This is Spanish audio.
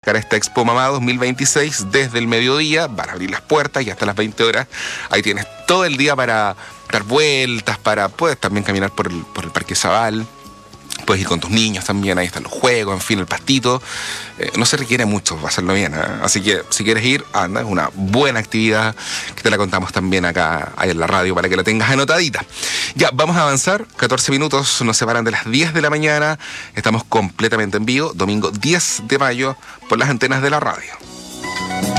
pescar esta Expo Mamá 2026 desde el mediodía. Van a abrir las puertas y hasta las 20 horas. Ahí tienes todo el día para dar vueltas, puedes también caminar por el Parque Zabal. Puedes ir con tus niños también, ahí están los juegos, en fin, el pastito. No se requiere mucho para hacerlo bien, ¿eh? Así que si quieres ir, anda, es una buena actividad que te la contamos también acá ahí en la radio para que la tengas anotadita. Ya, vamos a avanzar, 14 minutos nos separan de las 10 de la mañana. Estamos completamente en vivo, domingo 10 de mayo, por las antenas de la radio.